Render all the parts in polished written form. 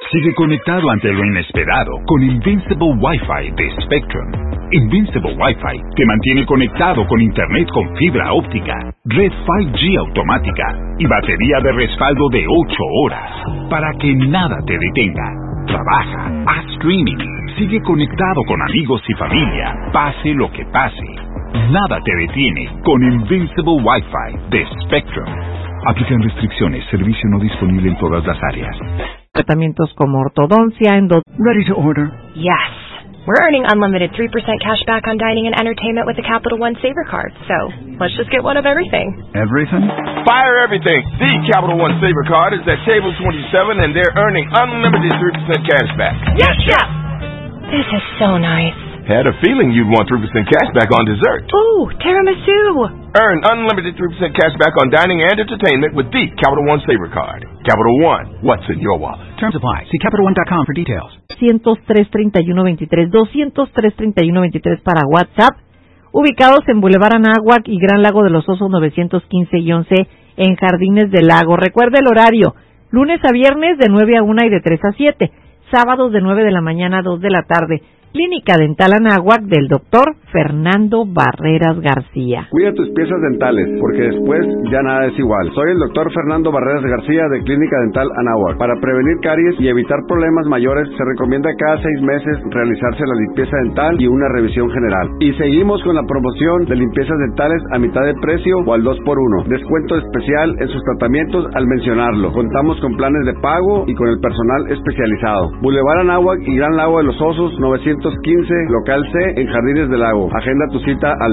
Sigue conectado ante lo inesperado con Invincible Wi-Fi de Spectrum. Invincible Wi-Fi te mantiene conectado con Internet con fibra óptica, red 5G automática y batería de respaldo de 8 horas para que nada te detenga. Trabaja, haz streaming, sigue conectado con amigos y familia, pase lo que pase. Nada te detiene con Invincible Wi-Fi de Spectrum. Aplican restricciones, servicio no disponible en todas las áreas. Tratamientos como ortodoncia, Ready to order? Yes. We're earning unlimited 3% cash back on dining and entertainment with the Capital One Saver Card. So, let's just get one of everything. Everything? Fire everything. The Capital One Saver Card is at table 27 and they're earning unlimited 3% cash back. Yes, Chef! This is so nice. Had a feeling you'd want 3% cash back on dessert. Ooh, tiramisu! Earn unlimited 3% cash back on dining and entertainment with the Capital One Saver Card. Capital One, what's in your wallet? Terms apply. See CapitalOne.com for details. 203-3123, 203-3123 para WhatsApp, ubicados en Boulevard Anáhuac y Gran Lago de los Osos 915 y 11 en Jardines del Lago. Recuerde el horario, lunes a viernes de 9 a 1 y de 3 a 7, sábados de 9 de la mañana a 2 de la tarde. Clínica Dental Anáhuac del Dr. Fernando Barreras García. Cuida tus piezas dentales, porque después ya nada es igual. Soy el Dr. Fernando Barreras García de Clínica Dental Anáhuac. Para prevenir caries y evitar problemas mayores, se recomienda cada 6 meses realizarse la limpieza dental y una revisión general. Y seguimos con la promoción de limpiezas dentales a mitad de precio o al 2x1. Descuento especial en sus tratamientos al mencionarlo. Contamos con planes de pago y con el personal especializado. Boulevard Anáhuac y Gran Lago de los Osos 915, local C, en Jardines del Lago. Agenda tu cita al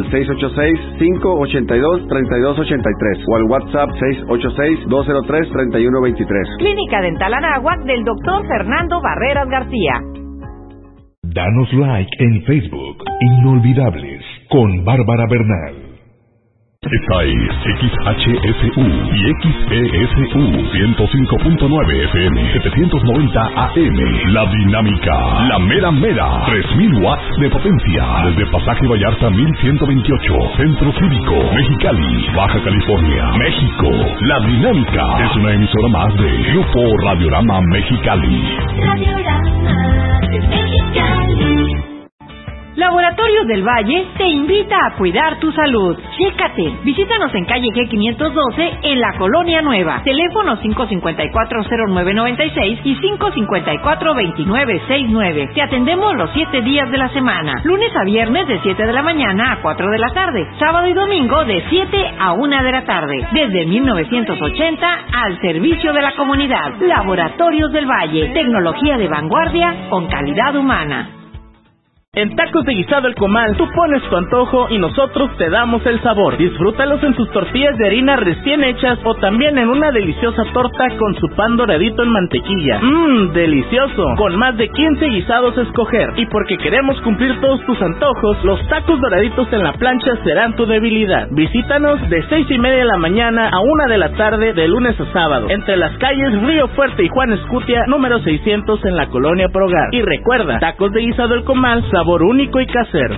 686-582-3283 o al WhatsApp 686-203-3123. Clínica Dental Anáhuac del Dr. Fernando Barreras García. Danos like en Facebook. Inolvidables con Bárbara Bernal. Esta es XHSU y XESU 105.9 FM 790 AM. La dinámica, la mera mera, 3000 watts de potencia. Desde Pasaje Vallarta 1128, Centro Cívico, Mexicali, Baja California, México. La dinámica es una emisora más de Grupo Radiorama Mexicali. Radiorama de Mexicali. Laboratorios del Valle te invita a cuidar tu salud. Chécate. Visítanos en calle G512 en la Colonia Nueva. Teléfono 554-0996 y 554-2969. Te atendemos los 7 días de la semana. Lunes a viernes de 7 de la mañana a 4 de la tarde. Sábado y domingo de 7 a 1 de la tarde. Desde 1980 al servicio de la comunidad. Laboratorios del Valle. Tecnología de vanguardia con calidad humana. En Tacos de Guisado El Comal, tú pones tu antojo y nosotros te damos el sabor. Disfrútalos en sus tortillas de harina recién hechas o también en una deliciosa torta con su pan doradito en mantequilla. ¡Delicioso! Con más de 15 guisados a escoger. Y porque queremos cumplir todos tus antojos, los tacos doraditos en la plancha serán tu debilidad. Visítanos de 6:30 de la mañana a 1 de la tarde de lunes a sábado. Entre las calles Río Fuerte y Juan Escutia, número 600 en la Colonia Progar. Y recuerda, Tacos de Guisado El Comal, sabor único y casero.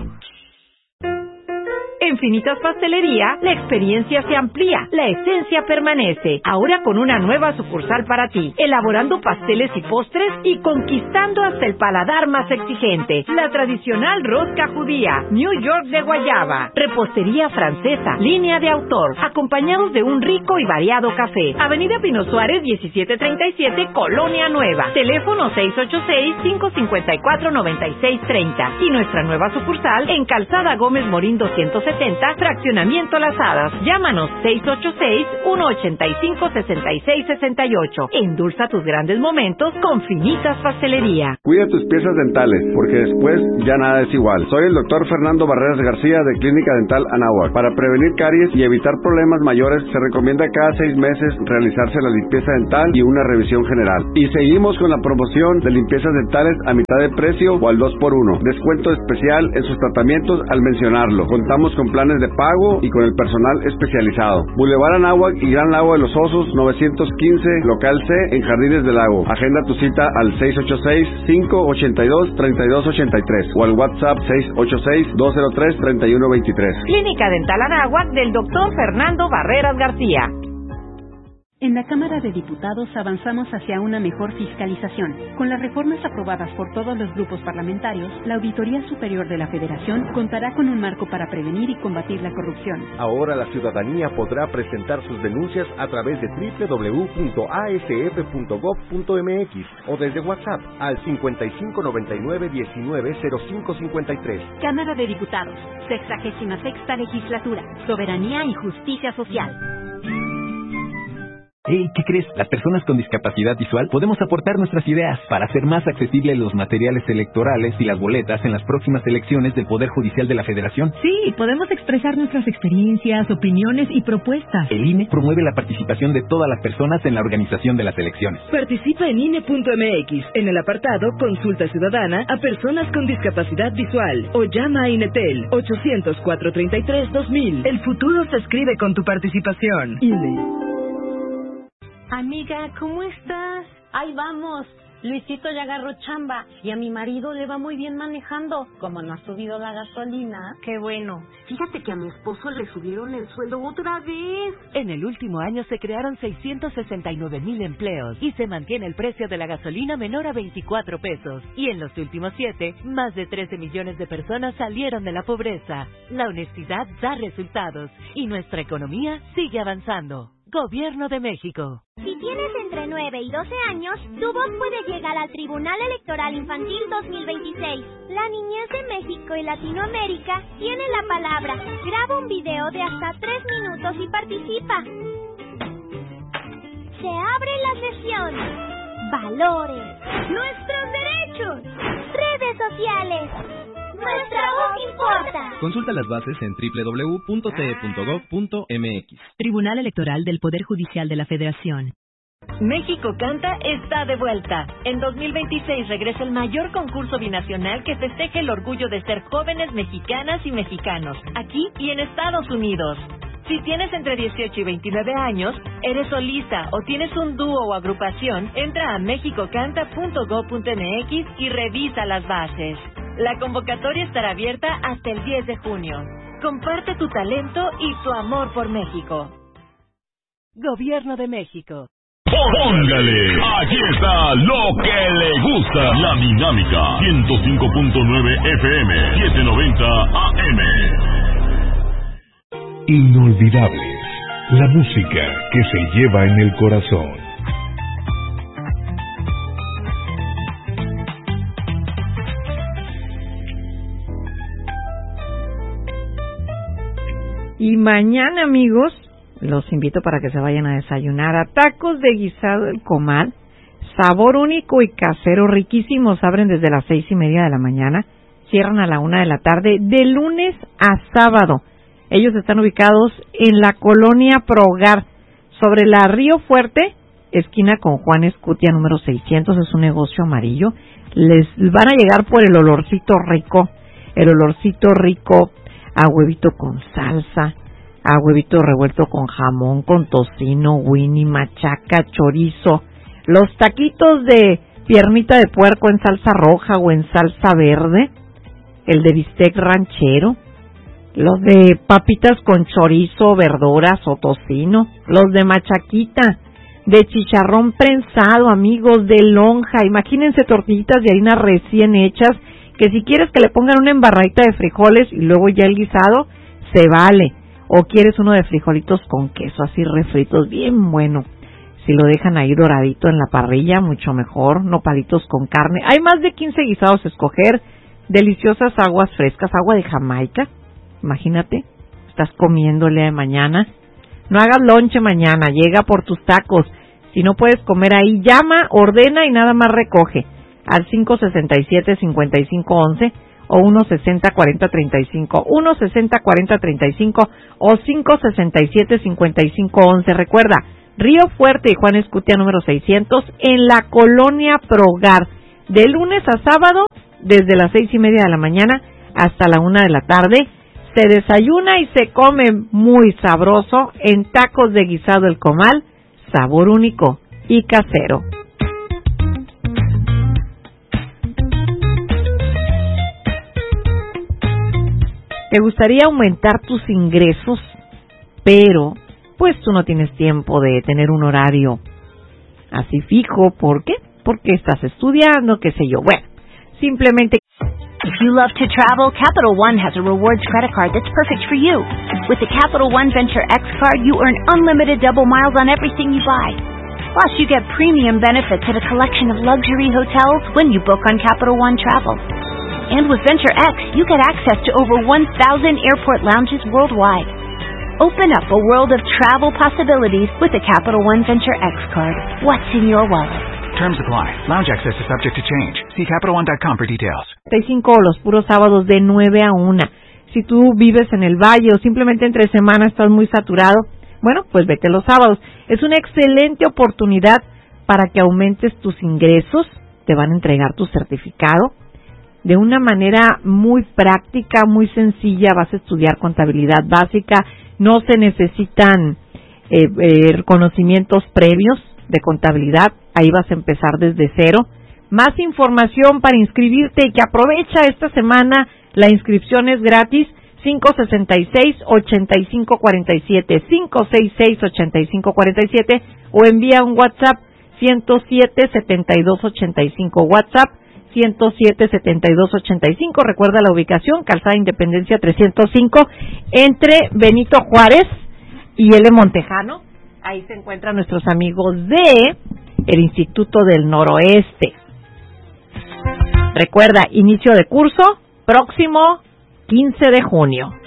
En Finitas Pastelería, la experiencia se amplía, la esencia permanece. Ahora con una nueva sucursal para ti, elaborando pasteles y postres y conquistando hasta el paladar más exigente. La tradicional rosca judía, New York de guayaba, repostería francesa, línea de autor, acompañados de un rico y variado café. Avenida Pino Suárez, 1737, Colonia Nueva. Teléfono 686-554-9630. Y nuestra nueva sucursal en Calzada Gómez Morín 270, Fraccionamiento Las Hadas. Llámanos 686-185-6668. Endulza tus grandes momentos con Finitas Pastelería. Cuida tus piezas dentales, porque después ya nada es igual. Soy el Dr. Fernando Barreras García de Clínica Dental Anáhuac. Para prevenir caries y evitar problemas mayores, se recomienda cada 6 meses realizarse la limpieza dental y una revisión general. Y seguimos con la promoción de limpiezas dentales a mitad de precio o al 2x1. Descuento especial en sus tratamientos al mencionarlo. Contamos con planes de pago y con el personal especializado. Boulevard Anáhuac y Gran Lago de los Osos 915, local C, en Jardines del Lago. Agenda tu cita al 686-582-3283 o al WhatsApp 686-203-3123. Clínica Dental Anáhuac del Dr. Fernando Barreras García. En la Cámara de Diputados avanzamos hacia una mejor fiscalización. Con las reformas aprobadas por todos los grupos parlamentarios, la Auditoría Superior de la Federación contará con un marco para prevenir y combatir la corrupción. Ahora la ciudadanía podrá presentar sus denuncias a través de www.asf.gov.mx o desde WhatsApp al 5599-190553. Cámara de Diputados, 66ª Legislatura, Soberanía y Justicia Social. Hey, ¿qué crees? Las personas con discapacidad visual podemos aportar nuestras ideas para hacer más accesibles los materiales electorales y las boletas en las próximas elecciones del Poder Judicial de la Federación. Sí, podemos expresar nuestras experiencias, opiniones y propuestas. El INE promueve la participación de todas las personas en la organización de las elecciones. Participa en INE.mx, en el apartado Consulta Ciudadana a Personas con Discapacidad Visual, o llama a INETEL 800-433-2000. El futuro se escribe con tu participación. INE. Amiga, ¿cómo estás? Ahí vamos. Luisito ya agarró chamba y a mi marido le va muy bien manejando. Como no ha subido la gasolina. Qué bueno. Fíjate que a mi esposo le subieron el sueldo otra vez. En el último año se crearon 669,000 empleos y se mantiene el precio de la gasolina menor a 24 pesos. Y en los últimos 7, más de 13 millones de personas salieron de la pobreza. La honestidad da resultados y nuestra economía sigue avanzando. Gobierno de México. Si tienes entre 9 y 12 años, tu voz puede llegar al Tribunal Electoral Infantil 2026. La niñez de México y Latinoamérica tiene la palabra. Graba un video de hasta 3 minutos y participa. Se abre la sesión. Valores. Nuestros derechos. Redes sociales. Nuestra voz importa. Consulta las bases en www.ce.gov.mx. Tribunal Electoral del Poder Judicial de la Federación. México Canta está de vuelta. En 2026 regresa el mayor concurso binacional que festeje el orgullo de ser jóvenes mexicanas y mexicanos, aquí y en Estados Unidos. Si tienes entre 18 y 29 años, eres solista o tienes un dúo o agrupación, entra a mexicocanta.gov.mx y revisa las bases. La convocatoria estará abierta hasta el 10 de junio. Comparte tu talento y tu amor por México. Gobierno de México. Póngale, aquí está lo que le gusta, la dinámica, 105.9 FM, 790 AM. Inolvidables, la música que se lleva en el corazón. Y mañana, amigos, los invito para que se vayan a desayunar a tacos de guisado del comal, sabor único y casero, riquísimos. Abren desde las 6:30 de la mañana, cierran a la 1 de la tarde, de lunes a sábado. Ellos están ubicados en la colonia Progar, sobre la Río Fuerte, esquina con Juan Escutia, número 600. Es un negocio amarillo. Les van a llegar por el olorcito rico a huevito con salsa, a huevito revuelto con jamón, con tocino, winnie, machaca, chorizo, los taquitos de piernita de puerco en salsa roja o en salsa verde, el de bistec ranchero, los de papitas con chorizo, verduras o tocino, los de machaquita, de chicharrón prensado, amigos, de lonja. Imagínense tortillitas de harina recién hechas, que si quieres que le pongan una embarradita de frijoles y luego ya el guisado, se vale. O quieres uno de frijolitos con queso, así refritos, bien bueno. Si lo dejan ahí doradito en la parrilla, mucho mejor. Nopalitos con carne. Hay más de 15 guisados a escoger. Deliciosas aguas frescas, agua de Jamaica. Imagínate, estás comiendo el día de mañana. No hagas lonche mañana, llega por tus tacos. Si no puedes comer ahí, llama, ordena y nada más recoge. Al 567-5511 o 160-4035, 160-4035 o 567-5511. Recuerda, Río Fuerte y Juan Escutia número 600 en la colonia Progar, de lunes a sábado desde las 6:30 de la mañana hasta la 1 de la tarde. Se desayuna y se come muy sabroso en tacos de guisado El Comal, sabor único y casero. ¿Te gustaría aumentar tus ingresos, pero pues tú no tienes tiempo de tener un horario así fijo. ¿Por qué? Porque estás estudiando, qué sé yo. Bueno, simplemente... If you love to travel, Capital One has a rewards credit card that's perfect for you. With the Capital One Venture X card, you earn unlimited double miles on everything you buy. Plus, you get premium benefits at a collection of luxury hotels when you book on Capital One Travel. And with Venture X, you get access to over 1,000 airport lounges worldwide. Open up a world of travel possibilities with the Capital One Venture X card. What's in your wallet? Terms apply. Lounge access is subject to change. See CapitalOne.com for details. 35 los puros sábados de 9 a 1. Si tú vives en el valle o simplemente entre semana estás muy saturado, bueno, pues vete los sábados. Es una excelente oportunidad para que aumentes tus ingresos. Te van a entregar tu certificado. De una manera muy práctica, muy sencilla, vas a estudiar contabilidad básica. No se necesitan conocimientos previos de contabilidad. Ahí vas a empezar desde cero. Más información para inscribirte y que aprovecha esta semana. La inscripción es gratis. 566-8547, 566-8547 o envía un WhatsApp 107-7285, WhatsApp 107-7285. Recuerda la ubicación, Calzada Independencia 305, entre Benito Juárez y L. Montejano. Ahí se encuentran nuestros amigos de el Instituto del Noroeste. Recuerda, inicio de curso próximo 15 de junio.